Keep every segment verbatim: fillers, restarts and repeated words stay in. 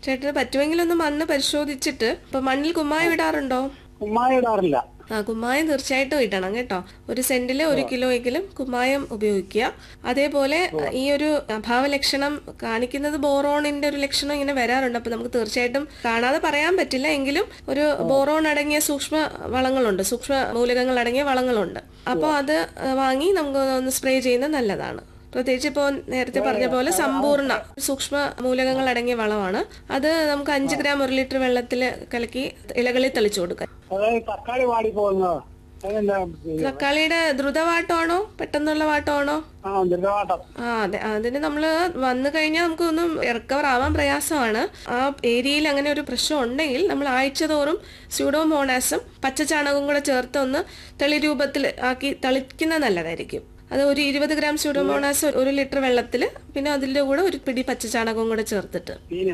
ചേട്ടന് പറ്റുമെങ്കിൽ ഒന്ന് മണ്ണ് പരിശോധിച്ചിട്ട് ഇപ്പൊ മണ്ണിൽ കുമ്മായം ഇടാറുണ്ടോ? കുമ്മായം ഇടാറില്ല. ആ കുമ്മായം തീർച്ചയായിട്ടും ഇടണം കേട്ടോ. ഒരു സെന്റില് ഒരു കിലോയെങ്കിലും കുമ്മായം ഉപയോഗിക്കുക. അതേപോലെ ഈ ഒരു അഭാവ ലക്ഷണം കാണിക്കുന്നത് ബോറോണിന്റെ ഒരു ലക്ഷണം ഇങ്ങനെ വരാറുണ്ട്. അപ്പൊ നമുക്ക് തീർച്ചയായിട്ടും കാണാതെ പറയാൻ പറ്റില്ല, എങ്കിലും ഒരു ബോറോൺ അടങ്ങിയ സൂക്ഷ്മ വളങ്ങളുണ്ട്, സൂക്ഷ്മ മൂലകങ്ങൾ അടങ്ങിയ വളങ്ങളുണ്ട്. അപ്പോൾ അത് വാങ്ങി നമുക്ക് ഒന്ന് സ്പ്രേ ചെയ്യുന്നത് നല്ലതാണ്. പ്രത്യേകിച്ച് ഇപ്പോൾ നേരത്തെ പറഞ്ഞ പോലെ സമ്പൂർണ്ണ സൂക്ഷ്മ മൂലകങ്ങൾ അടങ്ങിയ വളമാണ് അത്. നമുക്ക് അഞ്ച് ഗ്രാം ഒരു ലിറ്റർ വെള്ളത്തിൽ കലക്കി ഇലകളിൽ തെളിച്ചു കൊടുക്കാം. തക്കാളി വാടി പോകുന്നത് തക്കാളിയുടെ ദ്രുതവാട്ടമാണോ പെട്ടെന്നുള്ള വാട്ടമാണോ? ആ അതെ, അതിന് നമ്മള് വന്നു കഴിഞ്ഞാൽ നമുക്ക് ഒന്നും റിക്കവർ ആവാൻ പ്രയാസമാണ്. ആ ഏരിയയിൽ അങ്ങനെ ഒരു പ്രശ്നം ഉണ്ടെങ്കിൽ നമ്മൾ ആഴ്ച തോറും സ്യൂഡോമോണാസും പച്ചച്ചാണകവും കൂടെ ചേർത്ത് ഒന്ന് തെളി രൂപത്തിൽ ആക്കി തളിക്കുന്നത് നല്ലതായിരിക്കും. അത് ഒരു ഇരുപത് ഗ്രാം സ്യൂഡോമോണാസ് ഒരു ലിറ്റർ വെള്ളത്തില്, പിന്നെ അതിന്റെ കൂടെ ഒരു പിടി പച്ചച്ചാണകവും കൂടെ ചേർത്തിട്ട്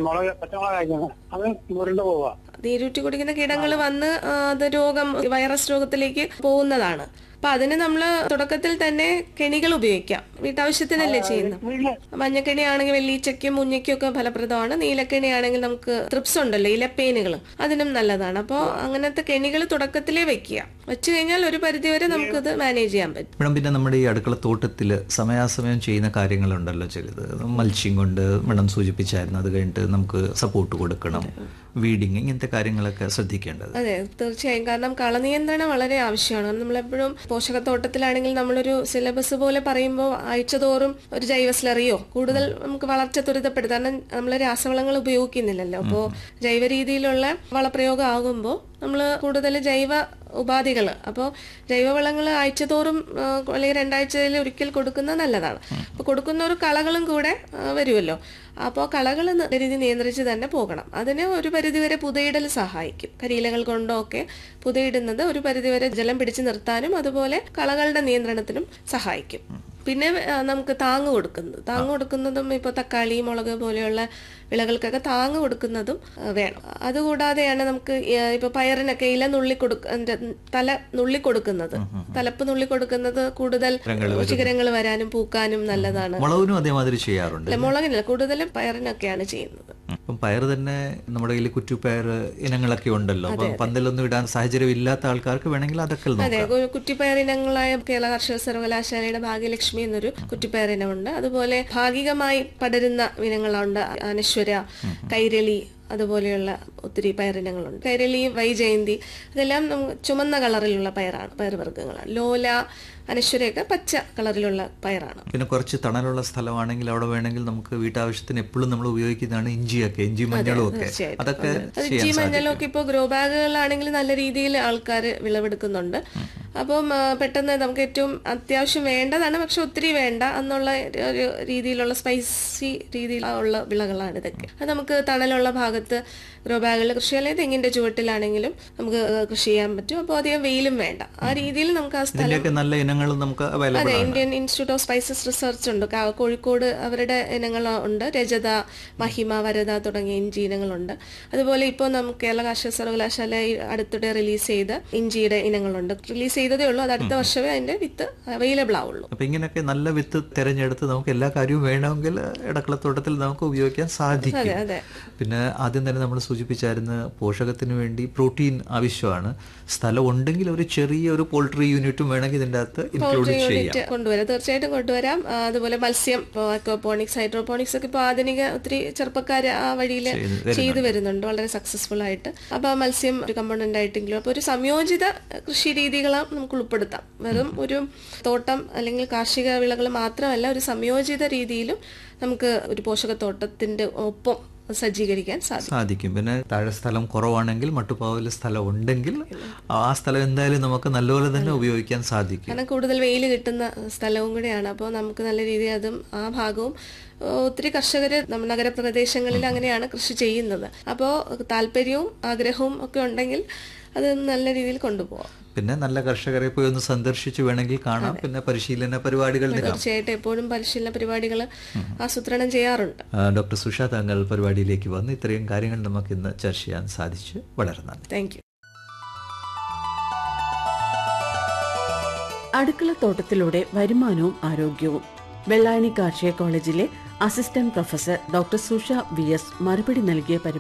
നീരൂറ്റി കുടിക്കുന്ന കീടങ്ങൾ വന്ന് അത് രോഗം വൈറസ് രോഗത്തിലേക്ക് പോകുന്നതാണ്. അപ്പൊ അതിന് നമ്മള് തുടക്കത്തിൽ തന്നെ കെണികൾ ഉപയോഗിക്കാം. വീട്ടാവശ്യത്തിനല്ലേ ചെയ്യുന്നത്. മഞ്ഞക്കെണി ആണെങ്കിൽ വെള്ളീച്ചയ്ക്കും മുഞ്ഞയ്ക്കും ഒക്കെ ഫലപ്രദമാണ്. നീലക്കെണി ആണെങ്കിൽ നമുക്ക് ട്രിപ്സ് ഉണ്ടല്ലോ, ഇലപ്പേനുകൾ, അതിനും നല്ലതാണ്. അപ്പോൾ അങ്ങനത്തെ കെണികൾ തുടക്കത്തിലേ വെക്കുക. വെച്ച് കഴിഞ്ഞാൽ ഒരു പരിധിവരെ നമുക്കിത് മാനേജ് ചെയ്യാൻ പറ്റും. മേഡം, പിന്നെ നമ്മുടെ ഈ അടുക്കള തോട്ടത്തിൽ സമയാസമയം ചെയ്യുന്ന കാര്യങ്ങളുണ്ടല്ലോ ചിലത്. മൾച്ചിങ് കൊണ്ട് മേഡം സൂചിപ്പിച്ചായിരുന്നു. അത് കഴിഞ്ഞിട്ട് നമുക്ക് സപ്പോർട്ട് കൊടുക്കണം, വീഡിങ്, ഇങ്ങനത്തെ കാര്യങ്ങളൊക്കെ ശ്രദ്ധിക്കേണ്ടത്. അതെ, തീർച്ചയായും. കാരണം കളനിയന്ത്രണം വളരെ ആവശ്യമാണ്. നമ്മളെപ്പോഴും പോഷകത്തോട്ടത്തിലാണെങ്കിൽ നമ്മളൊരു സിലബസ് പോലെ പറയുമ്പോൾ ആഴ്ചതോറും ഒരു ജൈവ സ്ലറിയോ കൂടുതൽ നമുക്ക് വളർച്ച ത്വരിതപ്പെടുത്താം. കാരണം നമ്മൾ രാസവളങ്ങൾ ഉപയോഗിക്കുന്നില്ലല്ലോ. അപ്പോൾ ജൈവ രീതിയിലുള്ള വളപ്രയോഗം ആകുമ്പോൾ നമ്മൾ കൂടുതൽ ജൈവ ഉപാധികൾ, അപ്പോൾ ജൈവവളങ്ങൾ ആഴ്ചതോറും അല്ലെങ്കിൽ രണ്ടാഴ്ചയിൽ ഒരിക്കൽ കൊടുക്കുന്നത് നല്ലതാണ്. അപ്പോൾ കൊടുക്കുന്ന ഒരു കളകളും കൂടെ വരുമല്ലോ. അപ്പോൾ കളകൾ രീതി നിയന്ത്രിച്ച് തന്നെ പോകണം. അതിന് ഒരു പരിധിവരെ പുതയിടൽ സഹായിക്കും. കരിയിലകൾ കൊണ്ടോ ഒക്കെ പുതയിടുന്നത് ഒരു പരിധിവരെ ജലം പിടിച്ചു നിർത്താനും അതുപോലെ കളകളുടെ നിയന്ത്രണത്തിനും സഹായിക്കും. പിന്നെ നമുക്ക് താങ്ങ് കൊടുക്കുന്നത് താങ്ങ് കൊടുക്കുന്നതും ഇപ്പോൾ തക്കാളി, മുളക് പോലെയുള്ള വിളകൾക്കൊക്കെ താങ്ങ് കൊടുക്കുന്നതും വേണം. അതുകൂടാതെയാണ് നമുക്ക് ഇപ്പൊ പയറിനൊക്കെ ഇല നുള്ളി കൊടുക്ക തല നുള്ളി കൊടുക്കുന്നത്, തലപ്പ് നുള്ളി കൊടുക്കുന്നത് കൂടുതൽ ശിഖരങ്ങൾ വരാനും പൂക്കാനും നല്ലതാണ്. മുളകിനും അതേമാതിരി ചെയ്യാറുണ്ട്. അല്ല, മുളകിനല്ല, കൂടുതലും പയറിനൊക്കെയാണ് ചെയ്യുന്നത്. ഇപ്പം പയർ തന്നെ നമ്മുടെ കയ്യിൽ കുറ്റിപ്പയർ ഇനങ്ങളൊക്കെ ഉണ്ടല്ലോ. അപ്പം പന്തലൊന്നും ഇടാൻ സാഹചര്യം ഇല്ലാത്ത ആൾക്കാർക്ക് വേണമെങ്കിൽ അതൊക്കെ. അതെ, കുറ്റിപ്പയർ ഇനങ്ങളായ കേരള കർഷക സർവകലാശാലയുടെ ഭാഗ്യലക്ഷ്മി എന്നൊരു കുറ്റിപ്പയർ ഇനമുണ്ട്. അതുപോലെ ഭാഗികമായി പടരുന്ന ഇനങ്ങളുണ്ട്, അനശ്വര, കൈരളി, അതുപോലെയുള്ള ഒത്തിരി പയറിനങ്ങളുണ്ട്. കൈരളി, വൈജയന്തി, ഇതെല്ലാം ചുമന്ന കളറിലുള്ള പയറാണ്, പയർവർഗ്ഗങ്ങളാണ്. ലോല, അനശ്വരയൊക്കെ പച്ച കളറിലുള്ള പയറാണ്. പിന്നെ കുറച്ച് തണലുള്ള സ്ഥലമാണെങ്കിൽ അവിടെ വേണമെങ്കിൽ നമുക്ക് വീട്ടാവശ്യത്തിന് എപ്പോഴും നമ്മൾ ഉപയോഗിക്കുന്നതാണ് ഇഞ്ചിയൊക്കെ, ഇഞ്ചി മഞ്ഞളും ഒക്കെ. അതൊക്കെ ഇഞ്ചി മഞ്ഞളും ഒക്കെ ഇപ്പോൾ ഗ്രോ ബാഗുകളാണെങ്കിൽ നല്ല രീതിയിൽ ആൾക്കാർ വിളവെടുക്കുന്നുണ്ട്. അപ്പം പെട്ടെന്ന് നമുക്ക് ഏറ്റവും അത്യാവശ്യം വേണ്ടതാണ്, പക്ഷെ ഒത്തിരി വേണ്ട എന്നുള്ള ഒരു രീതിയിലുള്ള സ്പൈസി രീതിയിലുള്ള വിളകളാണ് ഇതൊക്കെ. അത് നമുക്ക് തണലുള്ള ഭാഗത്ത് ഗ്രോ ബാഗുകളിൽ കൃഷി, അല്ലെങ്കിൽ തെങ്ങിന്റെ ചുവട്ടിലാണെങ്കിലും നമുക്ക് കൃഷി ചെയ്യാൻ പറ്റും. അപ്പോൾ അധികം വെയിലും വേണ്ട. ആ രീതിയിൽ നമുക്ക് ആ സ്ഥലം നല്ല ഇനങ്ങളും നമുക്ക് അതെ, Indian institute of spices research ഉണ്ട് കോഴിക്കോട്, അവരുടെ ഇനങ്ങൾ ഉണ്ട്. രജത, മഹിമ, വരദ തുടങ്ങിയ ഇഞ്ചി ഇനങ്ങളുണ്ട്. അതുപോലെ ഇപ്പോൾ നമുക്ക് കേരള കാർഷിക സർവകലാശാല അടുത്തിടെ റിലീസ് ചെയ്ത ഇഞ്ചിയുടെ ഇനങ്ങളുണ്ട്. റിലീസ് ചെയ്തതേ ഉള്ളൂ, അത് അടുത്ത വർഷമേ അതിന്റെ വിത്ത് അവൈലബിൾ ആവുള്ളൂ. അപ്പൊ ഇങ്ങനെയൊക്കെ നല്ല വിത്ത് തിരഞ്ഞെടുത്ത് നമുക്ക് എല്ലാ കാര്യവും വേണമെങ്കിൽ ഇടക്കളത്തോട്ടത്തിൽ നമുക്ക് ഉപയോഗിക്കാൻ സാധിക്കും. പിന്നെ ആദ്യം തന്നെ നമ്മൾ സൂചിപ്പിച്ചായിരുന്നു പോഷകത്തിന് വേണ്ടി പ്രോട്ടീൻ ആവശ്യമാണ്. സ്ഥലം ഉണ്ടെങ്കിൽ ഒരു ചെറിയ ഒരു പോൾട്രി യൂണിറ്റും വേണമെങ്കിൽ ഇതിന്റെ അകത്ത് ഇൻക്ലൂഡ് ചെയ്യാം, കൊണ്ടുവരാം. തീർച്ചയായിട്ടും കൊണ്ടുവരാം. അതുപോലെ മത്സ്യം, അക്വാപോണിക്സ്, ഹൈഡ്രോപോണിക്സ് ഒക്കെ ഇപ്പോൾ ആധുനിക ഒത്തിരി ചെറുപ്പക്കാർ ആ വഴിയിൽ ചെയ്തു വരുന്നുണ്ട് വളരെ സക്സസ്ഫുൾ ആയിട്ട്. അപ്പൊ മത്സ്യം ഒരു കമ്പോണന്റ് ആയിട്ടെങ്കിലും അപ്പൊ ഒരു സംയോജിത കൃഷി രീതികളാണ് നമുക്ക് ഉൾപ്പെടുത്താം. വെറും ഒരു തോട്ടം അല്ലെങ്കിൽ കാർഷിക വിളകൾ മാത്രമല്ല, ഒരു സംയോജിത രീതിയിലും നമുക്ക് ഒരു പോഷകത്തോട്ടത്തിന്റെ ഒപ്പം സജ്ജീകരിക്കാൻ സാധിക്കും. പിന്നെ താഴെ സ്ഥലം കുറവാണെങ്കിൽ മട്ടുപ്പാവിൽ സ്ഥലം ഉണ്ടെങ്കിൽ ആ സ്ഥലം എന്തായാലും നമുക്ക് നല്ലപോലെ തന്നെ ഉപയോഗിക്കാൻ സാധിക്കും. കാരണം കൂടുതൽ വെയിൽ കിട്ടുന്ന സ്ഥലവും കൂടെയാണ്. അപ്പോൾ നമുക്ക് നല്ല രീതിയിൽ അതും ആ ഭാഗവും ഒത്തിരി കർഷകർ നമ്മുടെ നഗരപ്രദേശങ്ങളിൽ അങ്ങനെയാണ് കൃഷി ചെയ്യുന്നത്. അപ്പോൾ താല്പര്യവും ആഗ്രഹവും ഒക്കെ ഉണ്ടെങ്കിൽ അത് നല്ല രീതിയിൽ കൊണ്ടുപോകാം. പിന്നെ നല്ല കർഷകരെ പോയി ഒന്ന് സന്ദർശിച്ച് വേണമെങ്കിൽ കാണാം. പിന്നെ പരിശീലന പരിപാടികൾ തീർച്ചയായിട്ടും എപ്പോഴും പരിശീലന പരിപാടികൾ ആസൂത്രണം ചെയ്യാറുണ്ട്. ഡോക്ടർ സുഷ, താങ്കൾ പരിപാടിയിലേക്ക് വന്ന് ഇത്രയും കാര്യങ്ങൾ നമുക്ക് ഇന്ന് ചർച്ച ചെയ്യാൻ സാധിച്ചു. വളരെ നന്ദി. Thank you. അടുക്കളത്തോട്ടത്തിലൂടെ വരുമാനവും ആരോഗ്യവും. വെള്ളായണി കാർഷിക കോളേജിലെ അസിസ്റ്റന്റ് പ്രൊഫസർ ഡോക്ടർ സുഷ വി എസ് മറുപടി നൽകിയ